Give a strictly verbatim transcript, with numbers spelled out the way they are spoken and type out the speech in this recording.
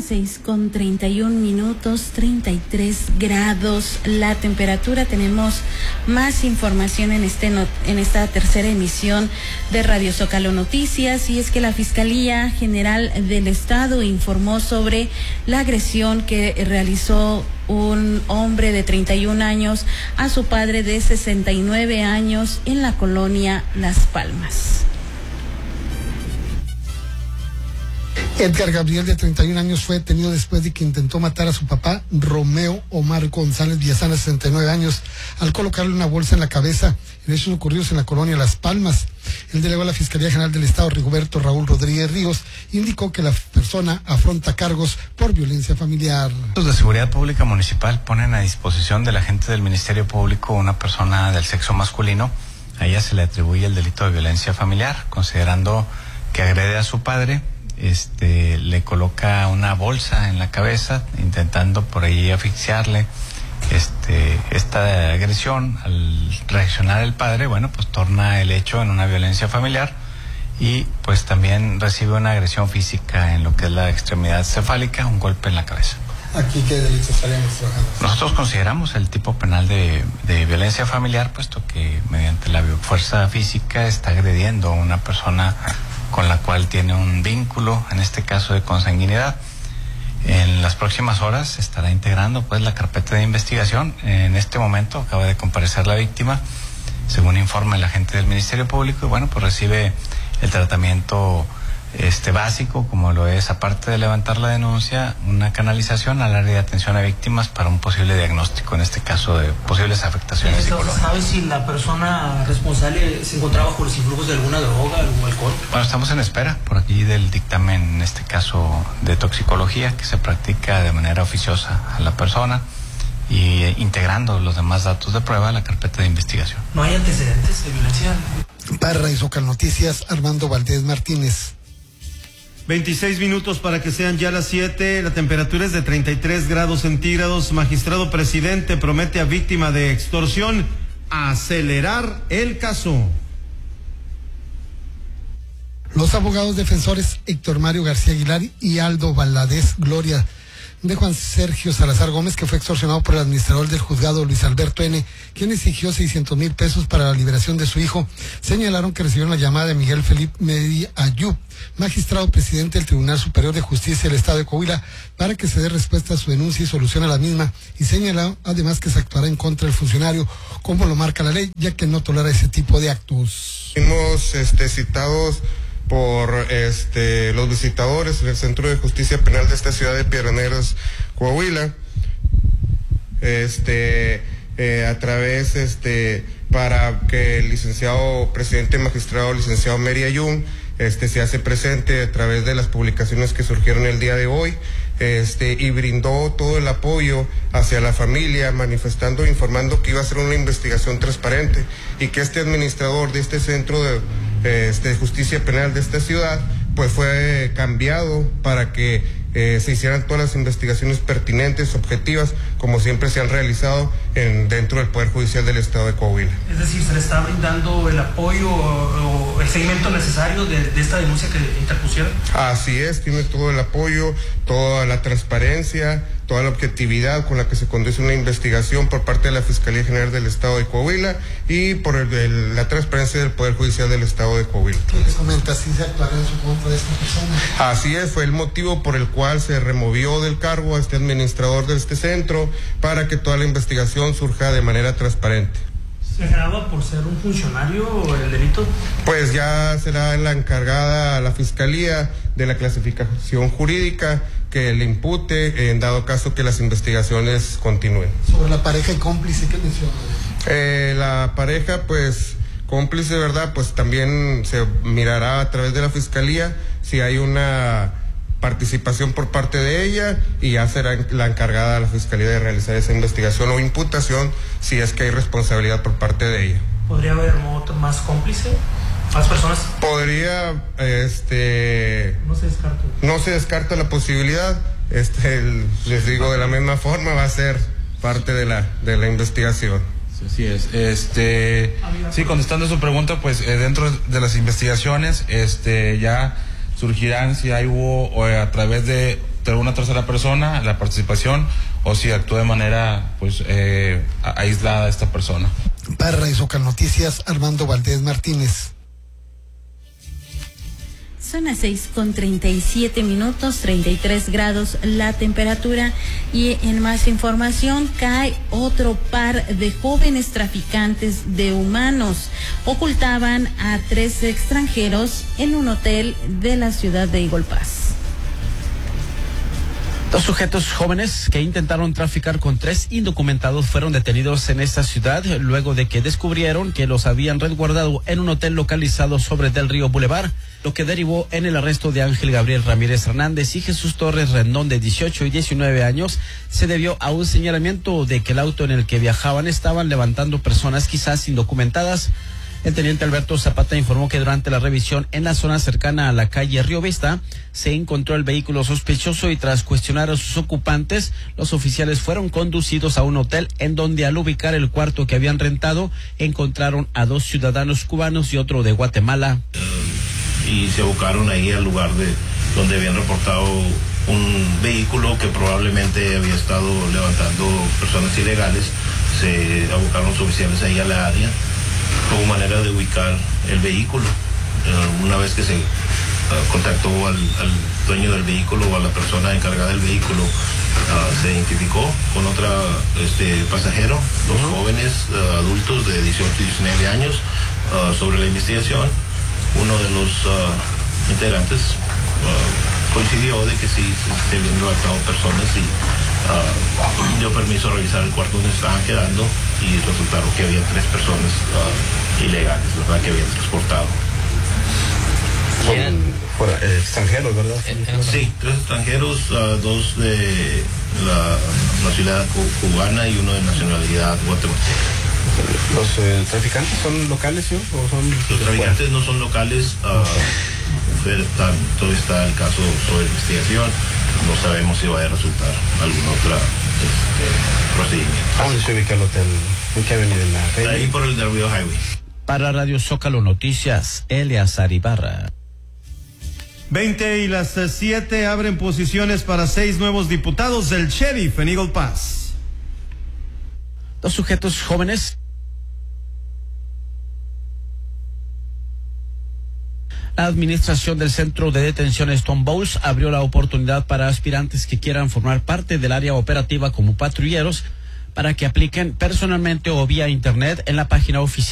seis con treinta y un minutos, treinta y tres grados la temperatura. Tenemos más información en este no, en esta tercera emisión de Radio Zócalo Noticias, y es que la Fiscalía General del Estado informó sobre la agresión que realizó un hombre de treinta y un años a su padre de sesenta y nueve años en la colonia Las Palmas. Edgar Gabriel, de treinta y un años, fue detenido después de que intentó matar a su papá, Romeo Omar González Villazana, sesenta y nueve años, al colocarle una bolsa en la cabeza, en hechos ocurridos en la colonia Las Palmas. El delegado de la Fiscalía General del Estado, Rigoberto Raúl Rodríguez Ríos, indicó que la persona afronta cargos por violencia familiar. Los de Seguridad Pública Municipal ponen a disposición del agente del Ministerio Público una persona del sexo masculino. A ella se le atribuye el delito de violencia familiar, considerando que agrede a su padre. Este, le coloca una bolsa en la cabeza, intentando por ahí asfixiarle. Este, esta agresión, al reaccionar el padre, bueno, pues torna el hecho en una violencia familiar, y pues también recibe una agresión física en lo que es la extremidad cefálica, un golpe en la cabeza. ¿Aquí qué delitos estaríamos trabajando? Nosotros consideramos el tipo penal de, de violencia familiar, puesto que mediante la fuerza física está agrediendo a una persona con la cual tiene un vínculo, en este caso de consanguinidad. En las próximas horas se estará integrando pues la carpeta de investigación. En este momento acaba de comparecer la víctima, según informa el agente del Ministerio Público, y bueno, pues recibe el tratamiento este básico, como lo es, aparte de levantar la denuncia, una canalización al área de atención a víctimas para un posible diagnóstico, en este caso de posibles afectaciones psicológicas. ¿Sabe si la persona responsable se encontraba bajo los influjos de alguna droga o alcohol? Bueno, estamos en espera por aquí del dictamen, en este caso de toxicología, que se practica de manera oficiosa a la persona, y eh, integrando los demás datos de prueba a la carpeta de investigación. ¿No hay antecedentes de violencia? Para Radio Zócalo Noticias, Armando Valdés Martínez. veintiséis minutos para que sean ya las siete, la temperatura es de treinta y tres grados centígrados. Magistrado presidente promete a víctima de extorsión acelerar el caso. Los abogados defensores Héctor Mario García Aguilar y Aldo Valadez Gloria de Juan Sergio Salazar Gómez, que fue extorsionado por el administrador del juzgado Luis Alberto N., quien exigió seiscientos mil pesos para la liberación de su hijo, señalaron que recibieron la llamada de Miguel Felipe Medí Ayub, magistrado presidente del Tribunal Superior de Justicia del Estado de Coahuila, para que se dé respuesta a su denuncia y solución a la misma, y señaló además que se actuará en contra del funcionario, como lo marca la ley, ya que no tolera ese tipo de actos. Fuimos este, citados por este los visitadores en el Centro de Justicia Penal de esta ciudad de Piedras Negras, Coahuila, este eh, a través este para que el licenciado presidente magistrado licenciado Meri Ayun este se hace presente a través de las publicaciones que surgieron el día de hoy, este y brindó todo el apoyo hacia la familia, manifestando, informando que iba a ser una investigación transparente y que este administrador de este centro de Este, justicia penal de esta ciudad pues fue cambiado para que eh, se hicieran todas las investigaciones pertinentes, objetivas, como siempre se han realizado en, dentro del Poder Judicial del Estado de Coahuila. Es decir, ¿se le está brindando el apoyo o, o el seguimiento necesario de, de esta denuncia que interpusieron? Así es, tiene todo el apoyo, toda la transparencia, toda la objetividad con la que se conduce una investigación por parte de la Fiscalía General del Estado de Coahuila y por el, el, la transparencia del Poder Judicial del Estado de Coahuila. ¿Qué les comenta? ¿Sí se actuará en su contra de esta persona? Así es, fue el motivo por el cual se removió del cargo a este administrador de este centro, para que toda la investigación surja de manera transparente. ¿Se generaba por ser un funcionario el delito? Pues ya será la encargada la Fiscalía de la clasificación jurídica que le impute en dado caso que las investigaciones continúen. Sobre la pareja y cómplice, ¿qué menciona? Eh, la pareja, pues cómplice, ¿verdad? Pues también se mirará a través de la Fiscalía si hay una participación por parte de ella, y ya será la encargada la Fiscalía de realizar esa investigación o imputación si es que hay responsabilidad por parte de ella. ¿Podría haber otro más cómplice? ¿Más personas? Podría, este... No se descarta. No se descarta la posibilidad, este, el, les digo, de la misma forma va a ser parte de la, de la investigación. Así es, este, sí, contestando a su pregunta, pues eh, dentro de las investigaciones, este, ya surgirán si hay hubo o a través de de alguna tercera persona la participación o si actúa de manera pues eh, aislada esta persona. Para Radio Zócalo Noticias, Armando Valdés Martínez. Son las seis con treinta y siete minutos, treinta y tres grados la temperatura. Y en más información, cae otro par de jóvenes traficantes de humanos. Ocultaban a tres extranjeros en un hotel de la ciudad de Eagle Pass. Dos sujetos jóvenes que intentaron traficar con tres indocumentados fueron detenidos en esta ciudad luego de que descubrieron que los habían resguardado en un hotel localizado sobre Del Río Boulevard, lo que derivó en el arresto de Ángel Gabriel Ramírez Hernández y Jesús Torres Rendón, de dieciocho y diecinueve años. Se debió a un señalamiento de que el auto en el que viajaban estaban levantando personas quizás indocumentadas. El teniente Alberto Zapata informó que durante la revisión en la zona cercana a la calle Río Vista se encontró el vehículo sospechoso y tras cuestionar a sus ocupantes, los oficiales fueron conducidos a un hotel en donde al ubicar el cuarto que habían rentado encontraron a dos ciudadanos cubanos y otro de Guatemala. Uh, y se abocaron ahí al lugar de donde habían reportado un vehículo que probablemente había estado levantando personas ilegales. Se abocaron los oficiales ahí a la área como manera de ubicar el vehículo. Uh, una vez que se uh, contactó al, al dueño del vehículo o a la persona encargada del vehículo, uh, se identificó con otra este, pasajero, dos uh-huh. jóvenes uh, adultos de dieciocho y diecinueve años. Uh, sobre la investigación, uno de los uh, integrantes uh, coincidió de que sí se habían levantado personas y uh, dio permiso a revisar el cuarto donde estaban quedando y resultaron que había tres personas uh, ilegales, ¿verdad?, que habían transportado. Son fuera, eh, extranjeros, ¿verdad? Sí, tres extranjeros, uh, dos de la nacionalidad cubana y uno de nacionalidad guatemalteca. ¿Los eh, traficantes son locales, ¿sí? ¿O son Los traficantes no son locales, uh, está, todo está el caso sobre investigación, no sabemos si va a resultar algún otro este, procedimiento. ¿A dónde se ubica el hotel? ¿En qué avenida? En la Está ahí por el Del Río Highway. Para Radio Zócalo Noticias, Eleazar Ibarra. veinte y las siete abren posiciones para seis nuevos diputados del sheriff en Eagle Pass. Dos sujetos jóvenes. La administración del centro de detención Stone Bowls abrió la oportunidad para aspirantes que quieran formar parte del área operativa como patrulleros para que apliquen personalmente o vía internet en la página oficial